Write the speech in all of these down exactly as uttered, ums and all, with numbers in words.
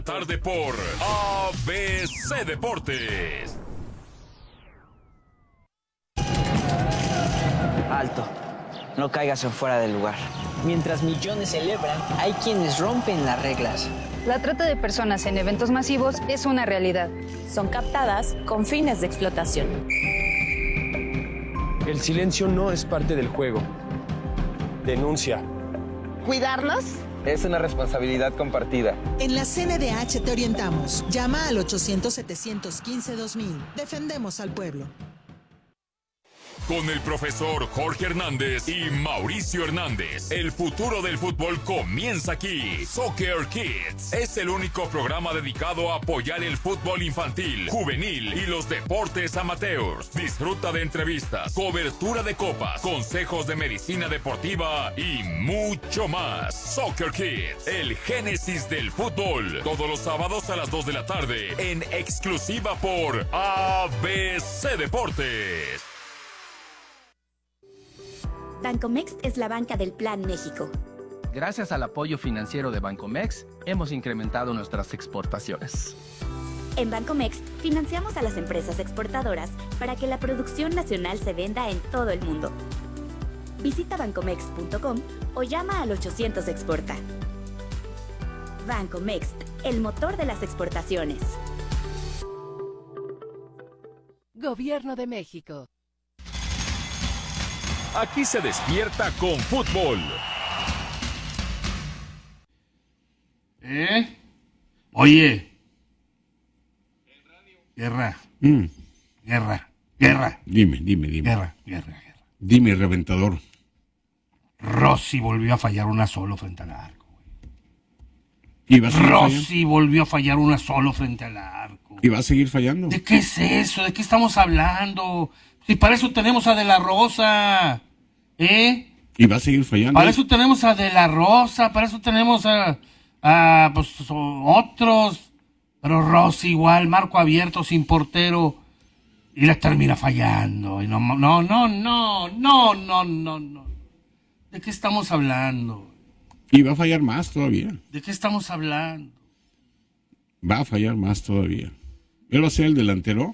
Tarde por A B C Deportes. Alto, no caigas en fuera del lugar. Mientras millones celebran, hay quienes rompen las reglas. La trata de personas en eventos masivos es una realidad. Son captadas con fines de explotación. El silencio no es parte del juego. Denuncia. ¿Cuidarnos? Es una responsabilidad compartida. En la C N D H te orientamos. Llama al ochocientos, setecientos quince, dos mil. Defendemos al pueblo. Con el profesor Jorge Hernández y Mauricio Hernández, el futuro del fútbol comienza aquí. Soccer Kids es el único programa dedicado a apoyar el fútbol infantil, juvenil y los deportes amateurs. Disfruta de entrevistas, cobertura de copas, consejos de medicina deportiva y mucho más. Soccer Kids, el génesis del fútbol. Todos los sábados a las dos de la tarde, en exclusiva por A B C Deportes. Bancomext es la banca del Plan México. Gracias al apoyo financiero de Bancomext, hemos incrementado nuestras exportaciones. En Bancomext, financiamos a las empresas exportadoras para que la producción nacional se venda en todo el mundo. Visita bancomext punto com o llama al ochocientos Exporta. Bancomext, el motor de las exportaciones. Gobierno de México. Aquí se despierta con fútbol. ¿Eh? Oye. Guerra. Mm. Guerra. Guerra. Dime, dime, dime. Guerra, guerra, guerra. Dime, reventador. Rossi volvió a fallar una solo frente al arco. ¿Y va a seguir Rossi fallando? volvió a fallar una solo frente al arco. ¿Y va a seguir fallando? ¿De qué es eso? ¿De qué estamos hablando? Si para eso tenemos a De La Rosa, ¿eh? ¿Y va a seguir fallando? Para eso tenemos a De La Rosa, para eso tenemos a, a pues, otros. Pero Rossi igual, marco abierto, sin portero, y la termina fallando. Y no, no, no, no, no, no, no, no. ¿De qué estamos hablando? Y va a fallar más todavía. ¿De qué estamos hablando? Va a fallar más todavía. ¿Él va a ser el delantero?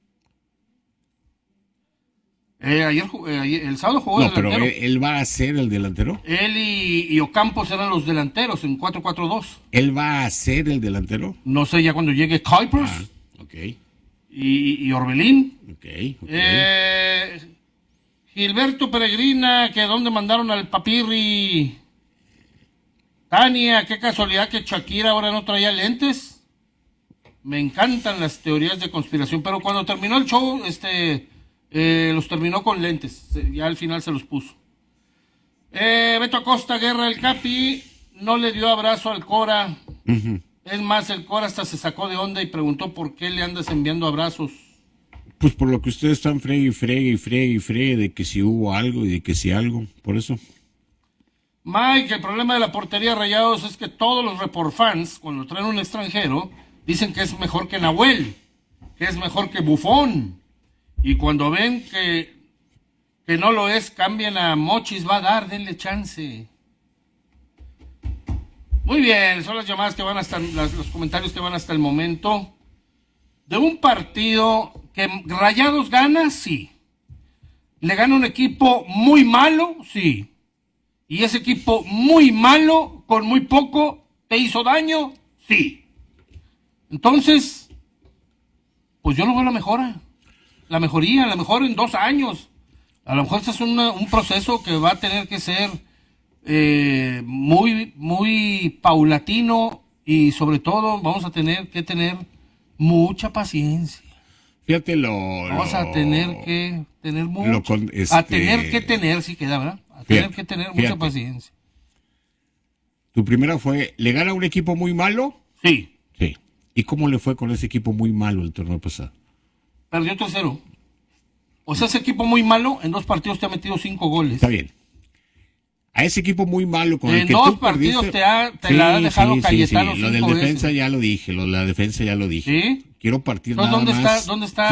Eh, ayer, eh, ayer, el sábado jugó No, delantero. pero él, él va a ser el delantero. Él y, y Ocampos eran los delanteros en cuatro cuatro dos. ¿Él va a ser el delantero? No sé, ya cuando llegue Kuipers. Ah, ok. Y, y Orbelín. Ok, ok. Eh, Gilberto Peregrina, que dónde mandaron al Papirri. Tania, qué casualidad que Shakira ahora no traía lentes. Me encantan las teorías de conspiración, pero cuando terminó el show, este... Eh, los terminó con lentes, ya al final se los puso. Eh, Beto Acosta, Guerra, el Capi, no le dio abrazo al Cora. Uh-huh. Es más, el Cora hasta se sacó de onda y preguntó por qué le andas enviando abrazos. Pues por lo que ustedes están fregue y fregue y fregue y fregue de que si hubo algo y de que si algo, por eso. Mike, el problema de la portería Rayados es que todos los report fans, cuando traen un extranjero, dicen que es mejor que Nahuel, que es mejor que Buffon. Y cuando ven que, que no lo es, cambian a Mochis, va a dar, denle chance. Muy bien, son las llamadas que van hasta, las, los comentarios que van hasta el momento. De un partido que Rayados gana, sí. Le gana un equipo muy malo, sí. Y ese equipo muy malo, con muy poco, te hizo daño, sí. Entonces, pues yo no veo la mejora. La mejoría, a lo mejor en dos años. A lo mejor este es una, un proceso que va a tener que ser eh, muy, muy paulatino y sobre todo vamos a tener que tener mucha paciencia. Fíjate lo... Vamos lo, a tener que tener mucho... lo con, este, a tener que tener, sí queda, ¿verdad? A tener fíjate, que tener fíjate. mucha paciencia. Tu primera fue, ¿le gana un equipo muy malo? Sí. Sí. ¿Y cómo le fue con ese equipo muy malo el torneo pasado? Perdió tres cero. O sea, ese equipo muy malo, en dos partidos te ha metido cinco goles. Está bien. A ese equipo muy malo con en el que dos tú partidos perdiste... te, ha, te sí, la ha dejado sí, Cayetano sí, sí. Lo cinco del defensa veces. ya lo dije, lo de la defensa ya lo dije. ¿Sí? Quiero partir Entonces, nada ¿dónde más... está, ¿dónde está